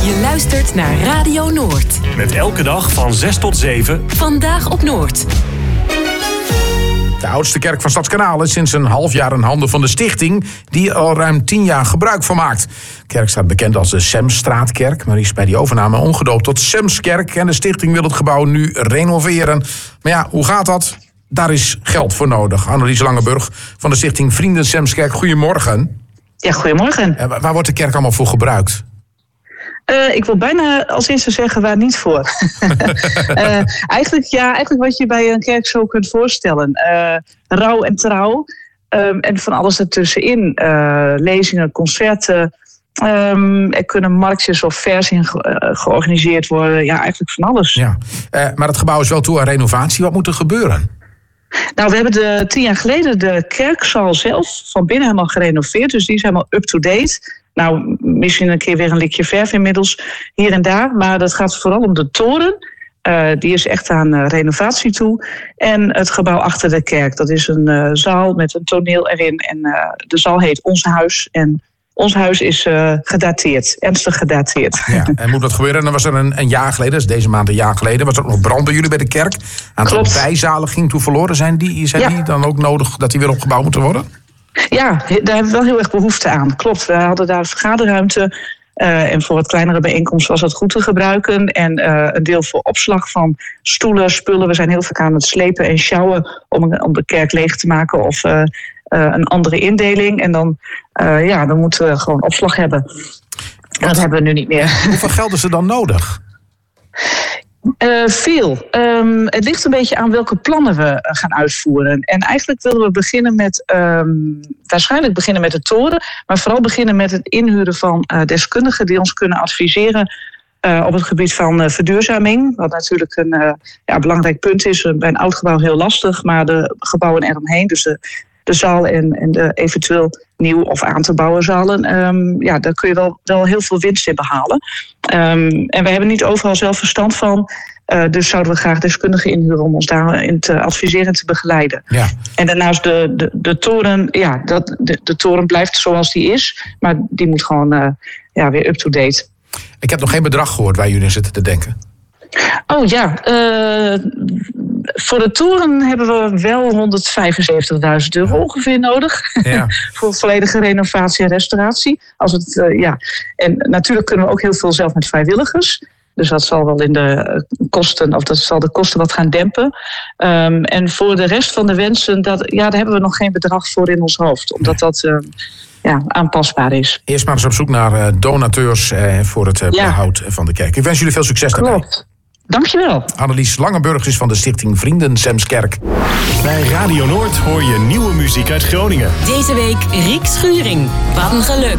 Je luistert naar Radio Noord. Met elke dag van 6 tot 7. Vandaag op Noord. De oudste kerk van Stadskanaal is sinds een half jaar in handen van de stichting die er al ruim 10 jaar gebruik van maakt. De kerk staat bekend als de Semstraatkerk, maar is bij die overname omgedoopt tot Semskerk. En de stichting wil het gebouw nu renoveren. Maar ja, hoe gaat dat? Daar is geld voor nodig. Annelies Langeburg van de stichting Vrienden Semskerk. Goedemorgen. Ja, goedemorgen. Waar wordt de kerk allemaal voor gebruikt? Ik wil bijna als eerste zeggen waar niet voor. Eigenlijk wat je bij een kerk zo kunt voorstellen. Rouw en trouw. En van alles ertussenin. Lezingen, concerten. Er kunnen marktjes of versen georganiseerd worden. Ja, eigenlijk van alles. Ja. Maar het gebouw is wel toe aan renovatie. Wat moet er gebeuren? Nou, we hebben 10 jaar geleden de kerkzaal zelf van binnen helemaal gerenoveerd. Dus die is helemaal up-to-date. Nou, misschien een keer weer een likje verf inmiddels, hier en daar. Maar dat gaat vooral om de toren. Die is echt aan renovatie toe. En het gebouw achter de kerk. Dat is een zaal met een toneel erin. En de zaal heet Ons Huis. En ons huis is gedateerd, ernstig gedateerd. Ja, en moet dat gebeuren? En dan was er een jaar geleden, dus deze maand een jaar geleden, was er ook nog brand bij jullie bij de kerk. Een aantal bijzalen ging toen verloren. Zijn die dan ook nodig dat die weer opgebouwd moeten worden? Ja, daar hebben we wel heel erg behoefte aan. Klopt, we hadden daar vergaderruimte. En voor wat kleinere bijeenkomsten was dat goed te gebruiken. En een deel voor opslag van stoelen, spullen. We zijn heel vaak aan het slepen en sjouwen om de kerk leeg te maken of een andere indeling. En dan moeten we gewoon opslag hebben. En dat hebben we nu niet meer. Hoeveel geld is er dan nodig? Veel. Het ligt een beetje aan welke plannen we gaan uitvoeren. En eigenlijk willen we waarschijnlijk beginnen met de toren. Maar vooral beginnen met het inhuren van deskundigen die ons kunnen adviseren op het gebied van verduurzaming. Wat natuurlijk een belangrijk punt is. Bij een oud gebouw heel lastig, maar de gebouwen eromheen, dus de zaal en de eventueel nieuw of aan te bouwen zalen, daar kun je wel heel veel winst in behalen. En we hebben niet overal zelf verstand van. Dus zouden we graag deskundigen inhuren om ons daarin te adviseren en te begeleiden. Ja. En daarnaast de toren, de toren blijft zoals die is, maar die moet gewoon weer up-to-date. Ik heb nog geen bedrag gehoord waar jullie zitten te denken. Oh ja, voor de toren hebben we wel €175.000 ongeveer nodig. Ja. Voor volledige renovatie en restauratie. En natuurlijk kunnen we ook heel veel zelf met vrijwilligers. Dus dat zal wel in de kosten, of dat zal de kosten wat gaan dempen. En voor de rest van de wensen, daar hebben we nog geen bedrag voor in ons hoofd. Omdat dat aanpasbaar is. Eerst maar eens op zoek naar donateurs voor het behoud van de kerk. Ik wens jullie veel succes daarbij. Klopt. Dankjewel. Annelies Langeburg is van de stichting Vrienden Semskerk. Bij Radio Noord hoor je nieuwe muziek uit Groningen. Deze week Riek Schuring. Wat een geluk.